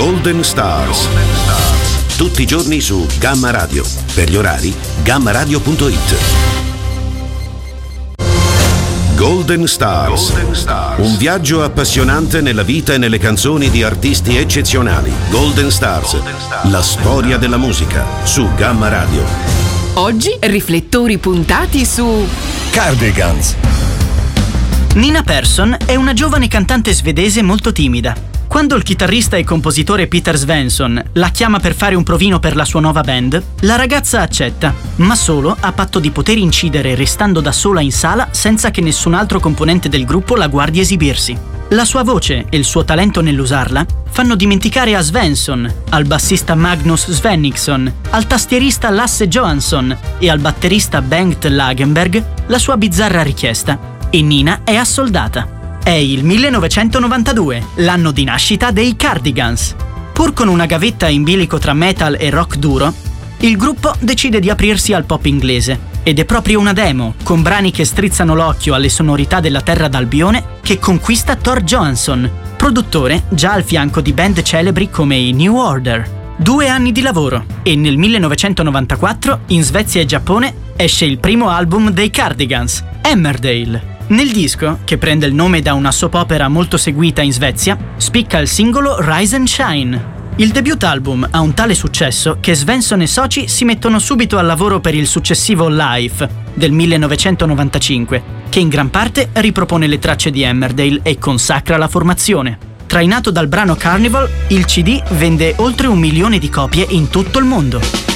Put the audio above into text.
Golden Stars. Tutti i giorni su Gamma Radio. Per gli orari, gammaradio.it. Golden Stars. Un viaggio appassionante nella vita e nelle canzoni di artisti eccezionali. Golden Stars. La storia della musica su Gamma Radio. Oggi riflettori puntati su Cardigans. Nina Persson è una giovane cantante svedese molto timida. Quando il chitarrista e compositore Peter Svensson la chiama per fare un provino per la sua nuova band, la ragazza accetta, ma solo a patto di poter incidere restando da sola in sala senza che nessun altro componente del gruppo la guardi esibirsi. La sua voce e il suo talento nell'usarla fanno dimenticare a Svensson, al bassista Magnus Svenningsson, al tastierista Lasse Johansson e al batterista Bengt Lagenberg la sua bizzarra richiesta, e Nina è assoldata. È il 1992, l'anno di nascita dei Cardigans. Pur con una gavetta in bilico tra metal e rock duro, il gruppo decide di aprirsi al pop inglese. Ed è proprio una demo, con brani che strizzano l'occhio alle sonorità della terra d'Albione, che conquista Thor Johansson, produttore già al fianco di band celebri come i New Order. 2 anni di lavoro, e nel 1994, in Svezia e Giappone, esce il primo album dei Cardigans, Emmerdale. Nel disco, che prende il nome da una soap opera molto seguita in Svezia, spicca il singolo Rise and Shine. Il debut album ha un tale successo che Svensson e soci si mettono subito al lavoro per il successivo Life del 1995, che in gran parte ripropone le tracce di Emmerdale e consacra la formazione. Trainato dal brano Carnival, il CD vende oltre 1 milione di copie in tutto il mondo.